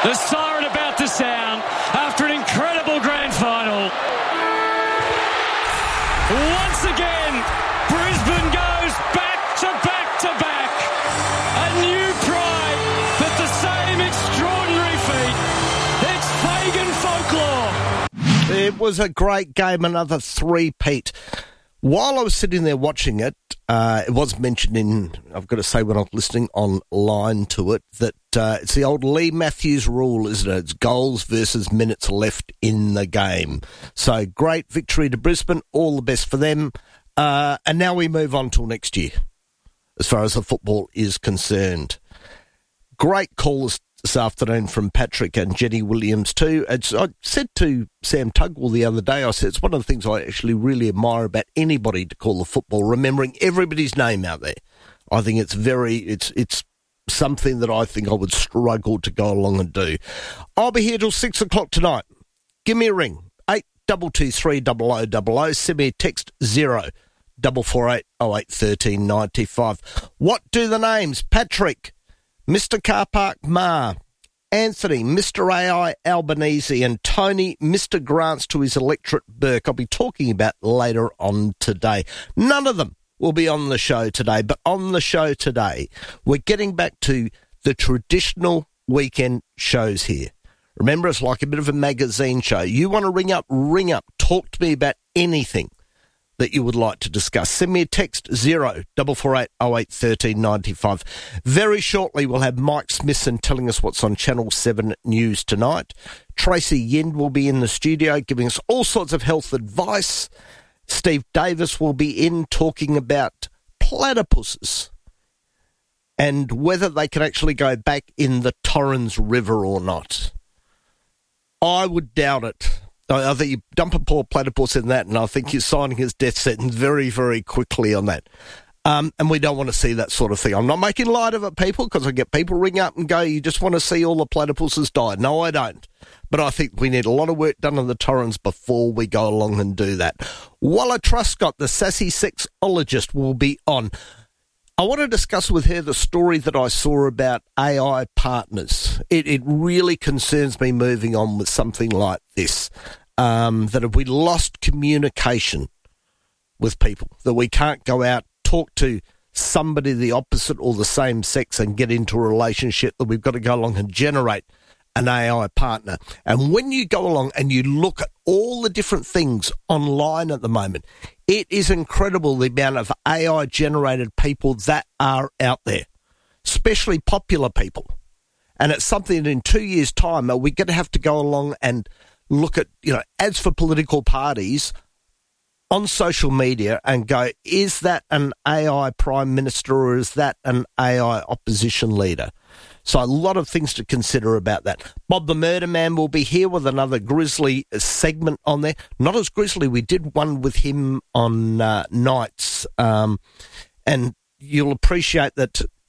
The siren about to sound after an incredible grand final. Once again, Brisbane goes back to back to back. A new pride, but the same extraordinary feat. It's Fagan folklore. It was a great game, another three-peat. While I was sitting there watching it, it was mentioned in, I've got to say when I was listening online to it, that it's the old Lee Matthews rule, isn't it? It's goals versus minutes left in the game. So great victory to Brisbane, all the best for them. And now we move on till next year, as far as the football is concerned. Great calls this afternoon from Patrick and Jenny Williams too. I said to Sam Tugwell the other day, I said it's one of the things I actually really admire about anybody to call the football, remembering everybody's name out there. I think it's something that I think I would struggle to go along and do. I'll be here till 6 o'clock tonight. Give me a ring, 8223 0000. Send me a text 0448 08 13 95. What do the names? Patrick, Mr. Car Park Ma, Anthony, Mr. AI Albanese, and Tony, Mr. Grants to his electorate Burke, I'll be talking about later on today. None of them will be on the show today, but on the show today, we're getting back to the traditional weekend shows here. Remember, it's like a bit of a magazine show. You want to ring up, talk to me about anything that you would like to discuss. Send me a text 0448 08 13 95. Very shortly we'll have Mike Smithson telling us what's on Channel 7 News tonight. Tracy Yind will be in the studio giving us all sorts of health advice. Steve Davis will be in talking about platypuses and whether they can actually go back in the Torrens River or not. I would doubt it. I think you dump a poor platypus in that, and I think you're signing his death sentence very, very quickly on that. And we don't want to see that sort of thing. I'm not making light of it, people, because I get people ring up and go, you just want to see all the platypuses die. No, I don't. But I think we need a lot of work done on the Torrens before we go along and do that. Walla Truscott, the sassy sexologist, will be on. I want to discuss with her the story that I saw about AI partners. It really concerns me moving on with something like this. That if we lost communication with people, that we can't go out, talk to somebody the opposite or the same sex and get into a relationship, that we've got to go along and generate an AI partner. And when you go along and you look at all the different things online at the moment, it is incredible the amount of AI-generated people that are out there, especially popular people. And it's something that in 2 years' time, are we going to have to go along and look at, ads for political parties on social media and go, is that an AI Prime Minister or is that an AI opposition leader? So a lot of things to consider about that. Bob the Murder Man will be here with another grisly segment on there. Not as grisly. We did one with him on Nights. And you'll appreciate that